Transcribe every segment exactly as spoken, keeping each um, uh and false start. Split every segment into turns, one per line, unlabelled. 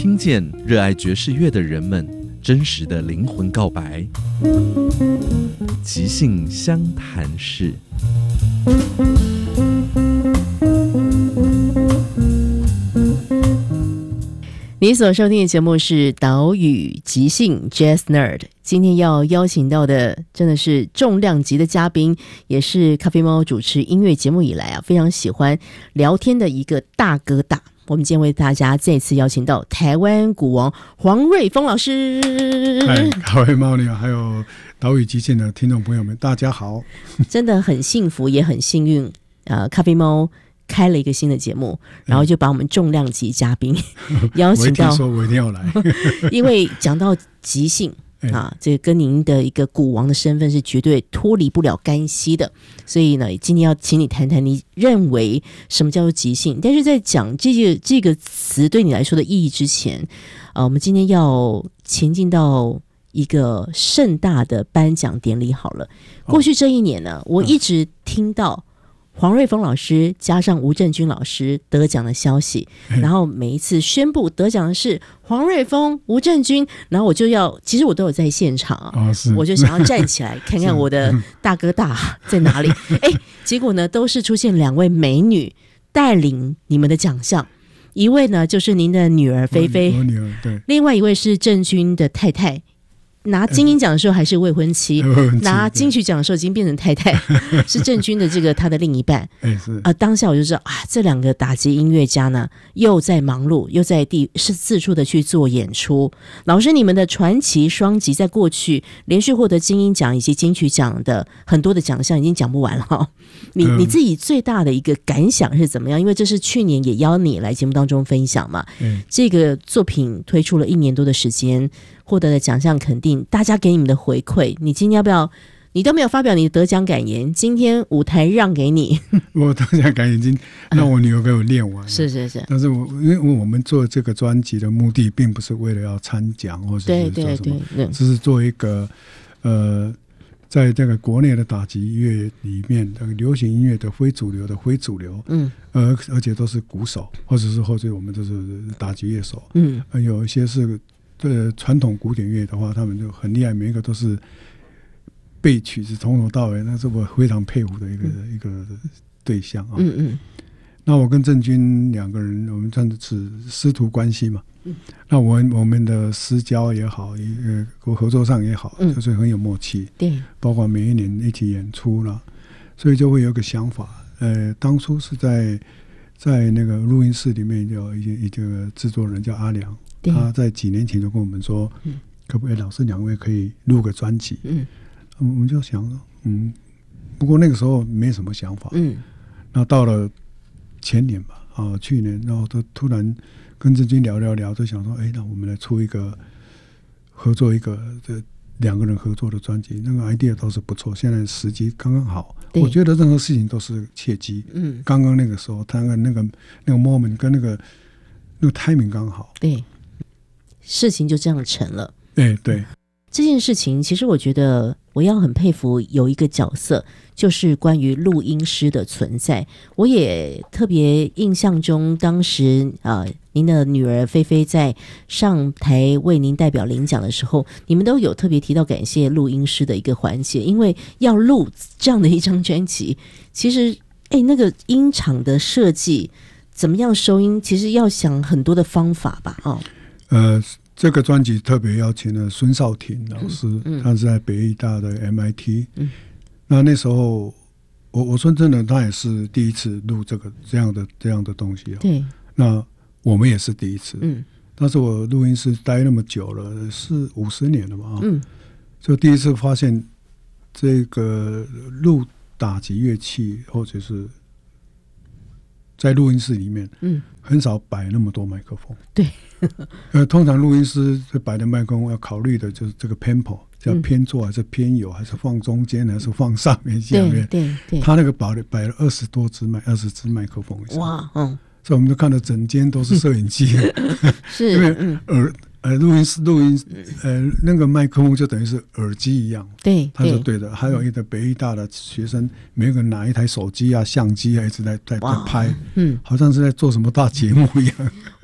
听见热爱爵士乐的人们真实的灵魂告白。即兴相谈室。
你所收听的节目是岛屿即兴 Jazz Nerd， 今天要邀请到的真的是重量级的嘉宾，也是咖啡猫主持音乐节目以来啊非常喜欢聊天的一个大哥大。我们今天为大家再次邀请到台湾鼓王黄瑞丰老师。
嗨，咖啡猫你好，还有岛屿即兴的听众朋友们，大家好。真
的很幸福，也很幸运，呃，咖啡猫开了一个新的节目，然后就把我们重量级嘉宾邀请到，
我一听说我一定要来，
因为讲到即兴啊，这个跟您的一个鼓王的身份是绝对脱离不了干系的，所以呢，今天要请你谈谈你认为什么叫做即兴。但是在讲这个这个词对你来说的意义之前，呃，我们今天要前进到一个盛大的颁奖典礼好了。过去这一年呢，我一直听到黄瑞丰老师加上吴正军老师得奖的消息，然后每一次宣布得奖的是黄瑞丰、吴正军，然后我就要，其实我都有在现场啊，
哦、
我就想要站起来看看我的大哥大在哪里。哎，结果呢，都是出现两位美女带领你们的奖项，一位呢就是您的女儿菲菲，
我女儿对，
另外一位是正军的太太。拿金鹰奖的时候还是未婚妻，嗯、拿金曲奖的时候已经变成太太，是郑钧的这个他的另一半。
哎是
啊，当下我就知道啊，这两个打击音乐家呢，又在忙碌，又在地是四处的去做演出。老师，你们的传奇双击在过去连续获得金鹰奖以及金曲奖的很多的奖项已经讲不完了哈。你你自己最大的一个感想是怎么样？因为这是去年也邀你来节目当中分享嘛。嗯，这个作品推出了一年多的时间。获得的奖项肯定，大家给你们的回馈，你今天要不要？你都没有发表你的得奖感言，今天舞台让给你。
我得奖感言已经让我女儿给我练完了，
是是是。
但是我因为我们做这个专辑的目的，并不是为了要参奖或者是做什么，
对对对，
只是做一个呃，在这个国内的打击乐里面，这个流行音乐的非主流的非主流，嗯，而而且都是鼓手，或者是或者我们都是打击乐手，嗯，有一些是。对传统古典乐的话，他们就很厉害，每一个都是背曲子从头到尾，那是我非常佩服的一个、嗯、一个对象啊。嗯嗯。那我跟郑钧两个人，我们算是师徒关系嘛。嗯。那我们我们的私交也好，呃，合作上也好，嗯、就是很有默契。对。包括每一年一起演出了，所以就会有个想法。呃，当初是在在那个录音室里面有一一个制作人叫阿良。他在几年前就跟我们说，嗯、可不可以老师两位可以录个专辑？嗯，我们就想，嗯，不过那个时候没什么想法。嗯，那到了前年吧，啊，去年，然后他突然跟郑钧聊聊聊，就想说，哎，那我们来出一个合作一个这两个人合作的专辑，那个 idea 倒是不错。现在时机刚刚好，我觉得任何事情都是契机。嗯，刚刚那个时候，他那个那个那个 moment 跟那个那个 timing 刚好。
对。事情就这样成了。
对对，
这件事情其实我觉得我要很佩服有一个角色，就是关于录音师的存在。我也特别印象中，当时呃，您的女儿菲菲在上台为您代表领奖的时候，你们都有特别提到感谢录音师的一个环节，因为要录这样的一张专辑，其实哎，那个音场的设计怎么样收音，其实要想很多的方法吧，哦。
呃，这个专辑特别邀请了孙少廷老师，嗯嗯、他是在北艺大的 M I T。嗯、那那时候，我我说真的，他也是第一次录这个这样的这样的东西、哦。对。那我们也是第一次。嗯。但是我录音室待那么久了，是五十年了嘛？嗯。就第一次发现，这个录打击乐器或者是在录音室里面，嗯，很少摆那么多麦克风。对。呃，通常录音师摆的麦克风要考虑的就是这个 tempo， 叫偏左还是偏右，还是放中间，还是放上面下面。对对对。他那个摆了摆了二十多支麦，二十支麦克风以上。哇，嗯。所以我们就看到整间都是摄影机，是因为耳呃录音室录音呃那个麦克风就等于是耳机一样。对，他说对的。还有一个北艺大的学生，每个人拿一台手机啊、相机啊，一直在在在拍，嗯，好像是在做什么大节目一样。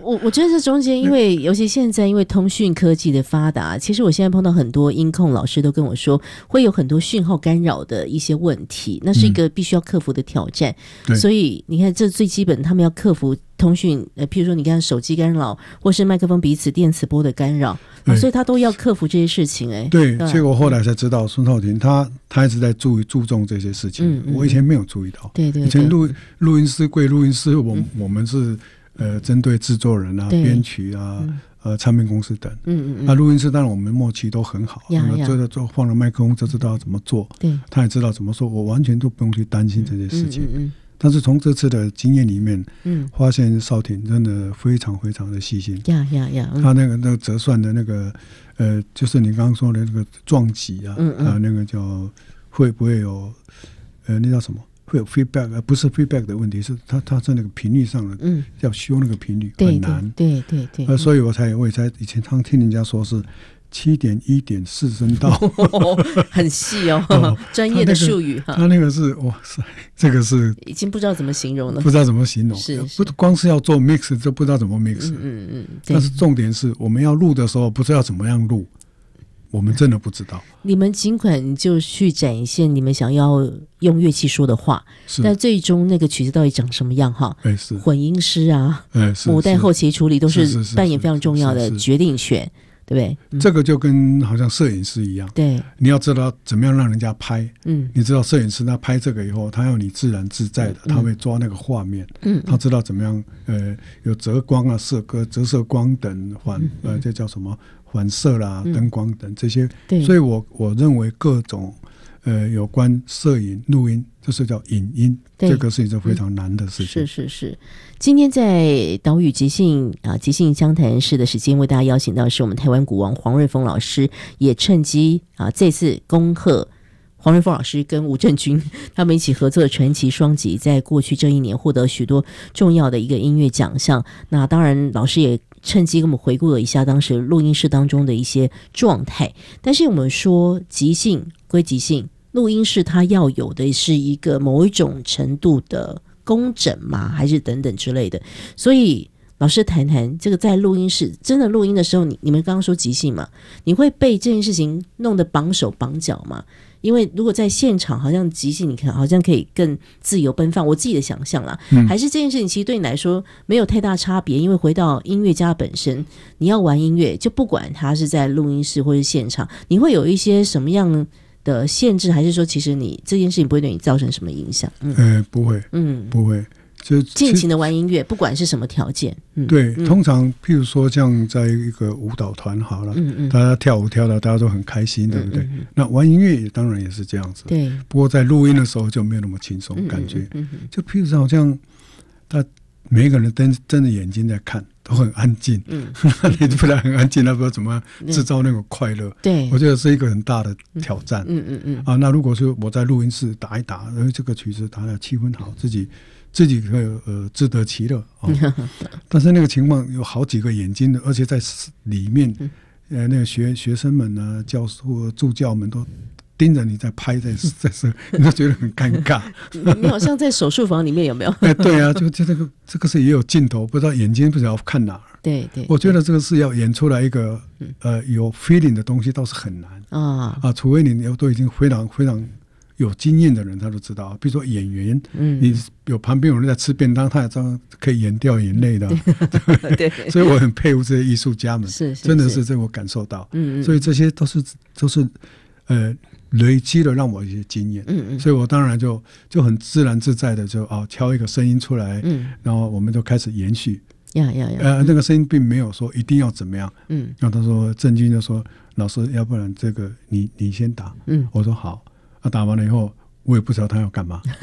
我我觉得这中间，因为尤其现在因为通讯科技的发达，其实我现在碰到很多音控老师都跟我说，会有很多讯号干扰的一些问题，那是一个必须要克服的挑战。嗯、所以你看，这最基本，他们要克服通讯，呃，譬如说你看手机干扰，或是麦克风彼此电磁波的干扰，啊、所以他都要克服这些事情、欸。哎，
对，所以我后来才知道孙少廷他他一直在注意注重这些事情，嗯嗯、我以前没有注意到。
对对对，
以前录录音师归录音师，我、嗯、我们是。呃，针对制作人啊、编曲啊、嗯、呃、唱片公司等，嗯嗯嗯，那、啊、录音师当然我们默契都很好，那么这个做放了麦克风就知道怎么做，对，他也知道怎么说，我完全都不用去担心这些事情。嗯嗯嗯嗯，但是从这次的经验里面，嗯，发现少廷真的非常非常的细心，呀呀呀，他那个那个折算的那个，呃，就是你刚刚说的那个撞击啊，嗯嗯啊，那个叫会不会有，呃，那叫什么？会有 feedback， 而不是 feedback 的问题，是它它在那个频率上的，嗯，要修那个频率很难，
对对 对, 对、
呃，所以我才我也才以前常听人家说是七点一点四声道，
很细哦，哦专业的术语哈。
他那个是哇塞，这个是
已经不知道怎么形容了，
不知道怎么形容，是是不光是要做 mix 就不知道怎么 mix， 嗯嗯嗯，但是重点是我们要录的时候不知道怎么样录。我们真的不知道，
你们尽管就去展现你们想要用乐器说的话，但最终那个曲子到底长什么样哈？
哎，是
混音师啊，
哎，
母带后期处理都是扮演非常重要的决定权，对不对？
嗯、这个就跟好像摄影师一样，对，你要知道怎么样让人家拍，嗯，你知道摄影师他拍这个以后，他要你自然自在的，嗯、他会抓那个画面，嗯，他知道怎么样，呃，有折光啊、色歌、折射光等反，呃，这叫什么？反射啦、灯光等这些，嗯、所以我我认为各种呃有关摄影、录音，就是叫影音，这个是一个非常难的事情。
是是是。今天在岛屿即兴啊即兴相谈室的时间，为大家邀请到的是我们台湾鼓王黄瑞丰老师，也趁机啊这次恭贺黄瑞丰老师跟吴正军他们一起合作的传奇双击，在过去这一年获得许多重要的一个音乐奖项。那当然，老师也趁机跟我们回顾了一下当时录音室当中的一些状态。但是我们说即兴归即兴，录音室它要有的是一个某一种程度的工整吗？还是等等之类的？所以老师谈谈这个在录音室真的录音的时候，你你们刚刚说即兴嘛，你会被这件事情弄得绑手绑脚吗？因为如果在现场好像即兴，你看好像可以更自由奔放，我自己的想象啦、嗯、还是这件事情其实对你来说没有太大差别。因为回到音乐家本身，你要玩音乐，就不管他是在录音室或是现场，你会有一些什么样的限制，还是说其实你这件事情不会对你造成什么影响？嗯，
呃、不会，嗯，不会，就
尽情的玩音乐，不管是什么条件。嗯、
对、嗯，通常譬如说像在一个舞蹈团好了，嗯嗯，大家跳舞跳到大家都很开心，对不对？嗯嗯嗯，那玩音乐当然也是这样子，对。不过在录音的时候就没有那么轻松、嗯、感觉，嗯嗯嗯，就譬如说好像他每一个人睁睁着眼睛在看，都很安静，嗯，你不然很安静，那不知道怎么制造那种快乐。对，我觉得是一个很大的挑战。嗯嗯嗯。啊，那如果说我在录音室打一打，然后这个曲子打得气氛好，自己自己可以呃自得其乐啊。但是那个情况有好几个眼睛的，而且在里面，呃，那个学学生们呢、教授、助教们都盯着你在拍，在在在，你就觉得很尴尬。
你好像在手术房里面，有没有？
哎，对啊，就就这个这个是也有镜头，不知道眼睛不知道看哪儿。对对，我觉得这个是要演出来一个呃有 feeling 的东西，倒是很难啊啊，除非你都已经非常非常有经验的人，他都知道。比如说演员，嗯，你有旁边有人在吃便当，他也知道可以演掉眼泪的。对，对，所以我很佩服这些艺术家们，是真的是这我感受到。嗯，所以这些都是都是呃。累积了让我一些经验，嗯嗯，所以我当然就就很自然自在的就哦敲一个声音出来，嗯，然后我们就开始延续，呀呀呀，呃，那个声音并没有说一定要怎么样，嗯，然后他说郑钧就说老师，要不然这个你你先打，嗯，我说好，啊，打完了以后我也不知道他要干嘛，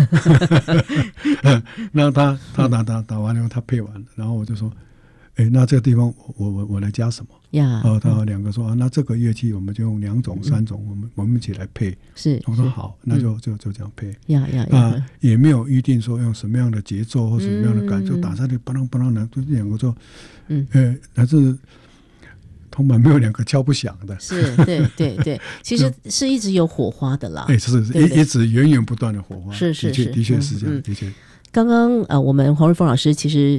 然后他他打打打完了以后他配完了，然后我就说。哎，那这个地方我我我来加什么呀？哦，他两个说啊，那这个乐器我们就用两种、三种，我们我们一起来配。是，我说好，那就就就这样配。呀呀呀！也没有预定说用什么样的节奏或什么样的感，就打上去，邦啷邦啷的，就两个就，嗯，呃，还是铜板没有两个敲不响的。是，对对对，其实是一直有火花的啦。哎，是是，一一直源源不断的火花。是是是，的确是这样，的确。刚刚呃，我们黄瑞丰老师其实。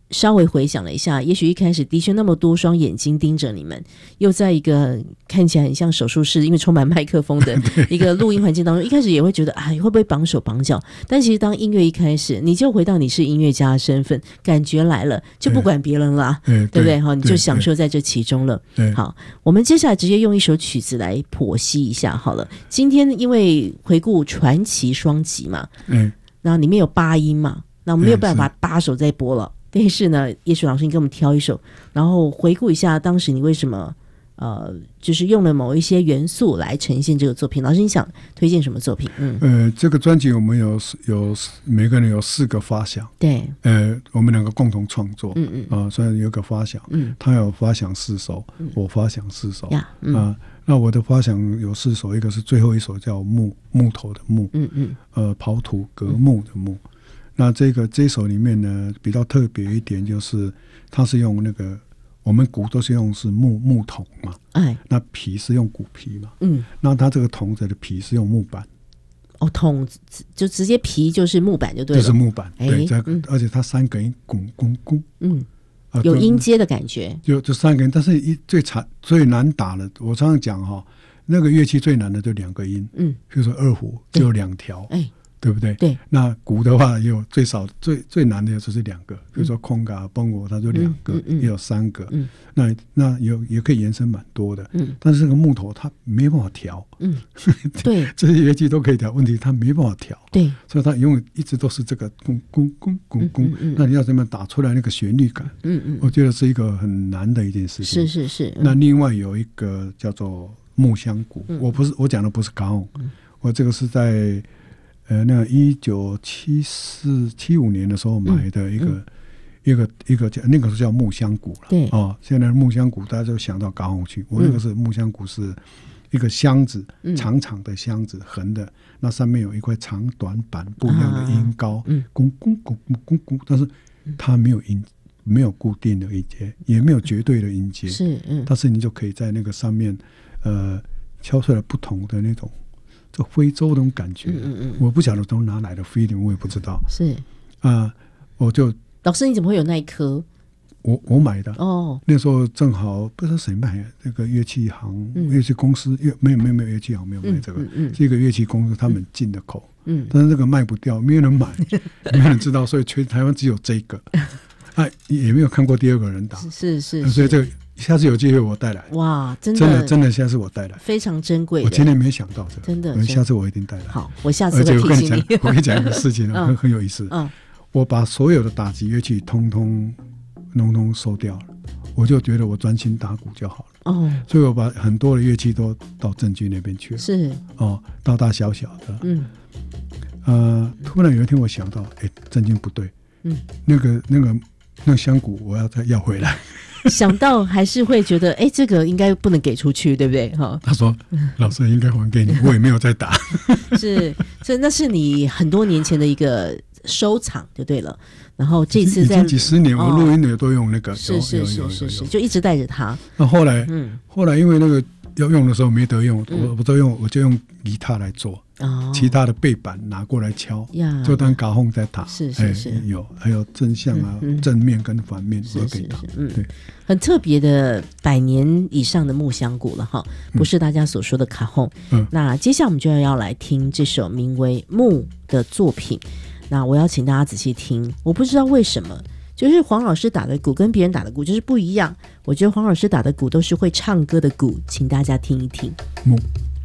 稍微回想了一下，也许一开始的确那么多双眼睛盯着你们，又在一个看起来很像手术室，因为充满麦克风的一个录音环境当中，一开始也会觉得啊，会不会绑手绑脚？但其实当音乐一开始，你就回到你是音乐家的身份，感觉来了，就不管别人啦，对, 对不对？好，你就享受在这其中了。好，我们接下来直接用一首曲子来剖析一下好了。今天因为回顾传奇双集嘛，嗯，然后里面有八音嘛，那我们没有办法八首再播了。但是呢，叶许老师你给我们挑一首，然后回顾一下当时你为什么呃，就是用了某一些元素来呈现这个作品。老师你想推荐什么作品？嗯，
呃，这个专辑我们有有每个人有四个发想，
对，
呃，我们两个共同创作，
嗯嗯，
啊、呃，所以有个发想，嗯，他有发想四首，嗯、我发想四首，啊、
嗯
呃，那我的发想有四首，一个是最后一首叫木木头的木，
嗯嗯，
呃，刨土革木的木。嗯，那这个这首里面呢，比较特别一点就是，它是用那个我们鼓都是用是木木桶嘛，
哎，
那皮是用骨皮嘛，
嗯，
那它这个桶子的皮是用木板，
哦，桶就直接皮就是木板就对了，
就是木板，
哎、
对，这个、
嗯、
而且它三个音拱拱拱，
嗯，呃、有音阶的感觉，
就就三个音，但是一最惨最难打的，我常常讲哈、哦，那个乐器最难的就两个音，
嗯，
比如说二胡就有两条，
哎。
对不对？
对。
那鼓的话，也有最少最最难的就是两个，比如说空嘎、邦鼓，它就两个，
嗯嗯嗯、
也有三个。
嗯。
那那有也可以延伸蛮多的。
嗯。
但是这个木头它没办法调。
嗯。对。
这些乐器都可以调，问题它没办法调。
对。
所以它永远一直都是这个咚咚咚咚咚。嗯嗯。那你要怎么打出来那个旋律感？
嗯嗯。
我觉得是一个很难的一件事情。
是是是。
嗯、那另外有一个叫做木箱鼓，
嗯、
我不是我讲的不是卡翁、
嗯，
我这个是在。呃，那一九七四七五年的时候买的一个、嗯、一个一个叫那个是叫木箱鼓了，
对
哦，现在木箱鼓大家就想到高雄去，我那个是木箱鼓，是一个箱子，嗯、长长的箱子，横的，那上面有一块长短板不一样的音高，嗯，咕咕咕咕咕咕，但是它没有音，没有固定的音阶，也没有绝对的音阶，
是，嗯，
但是你就可以在那个上面，呃，敲出来不同的那种。就非洲那种感觉，嗯嗯嗯，我不晓得从哪来的 feeling， 我也不知道。
是
啊、呃，我就
老师，你怎么会有那一颗？
我我买的
哦，
那时候正好不知道谁卖，那个乐器行、嗯、乐器公司乐没有没有没有乐器行没有卖这个，嗯嗯嗯、这个乐器公司他们进的口，嗯，但是这个卖不掉，没有人买，没有人知道，所以全台湾只有这个，哎，也没有看过第二个人打，
是是是，
所以这个。下次有机会我带来，
哇，真的
真的真的，下次我带来，
非常珍贵。
我今天没想到这个，
真的，
下次我一定带来。
好，我下次会提醒你。
我跟你讲一个事情啊，很很有意思。嗯，我把所有的打击乐器通通通通收掉了，我就觉得我专心打鼓就好了。哦，所以我把很多的乐器都到郑钧那边去了。
是
哦，大大小小的。嗯，呃，突然有一天我想到，哎，郑钧不对，嗯，那个那个那个香鼓我要再要回来。
想到还是会觉得，哎，这个应该不能给出去，对不对？哈，
他说：“老师应该还给你，我也没有再打。”
是，这那是你很多年前的一个收藏，就对了。然后这次在
已经几十年，我录音的都用那个，
是是是是是，就一直带着它。
那后来，嗯，后来因为那个要用的时候没得用，我我都用，我就用吉他来做。哦，其他的背板拿过来敲，就当嘎轰在打。
是是是，
哎、有还有正向啊、嗯嗯，正面跟反面都可以打。
嗯，对，很特别的百年以上的木箱鼓了哈，不是大家所说的卡轰。嗯，那接下来我们就要来听这首名为《木》的作品。那我要请大家仔细听，我不知道为什么，就是黄老师打的鼓跟别人打的鼓就是不一样。我觉得黄老师打的鼓都是会唱歌的鼓，请大家听一听。
木。